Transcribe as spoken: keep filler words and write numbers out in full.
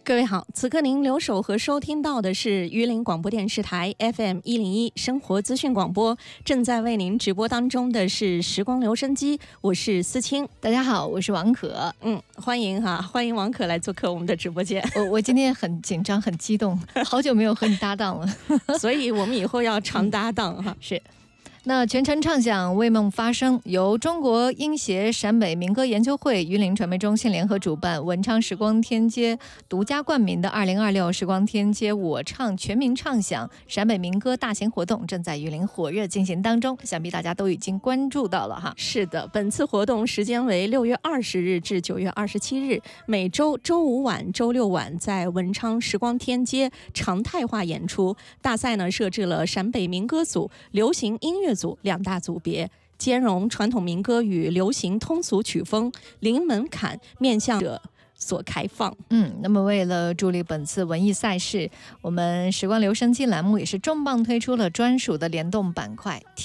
各位好，此刻您留守和收听到的是榆林广播电视台 F M 一零一生活资讯广播，正在为您直播当中的是时光留声机，我是思清。 大家好，我是王可。 嗯，欢迎哈，欢迎王可来做客我们的直播间。 我我今天很紧张，很激动，好久没有和你搭档了， 所以我们以后要常搭档哈。 是。那全程唱响为梦发声，由中国音协陕北民歌研究会、榆林传媒中心联合主办，文昌时光天街独家冠名的二零二六时光天街我唱全民唱响陕北民歌大型活动正在榆林火热进行当中，想必大家都已经关注到了哈。 是的，本次活动时间为六月二十日至九月二十七日，每周周五晚、周六晚在文昌时光天街常态化演出。大赛呢设置了陕北民歌组、流行音乐组两大组别，兼容传统民歌与流行通俗曲风，零门槛，面向者所开放。 嗯，那么为了助力本次文艺赛事，我们时光留声机栏目也是重磅推出了专属的联动板块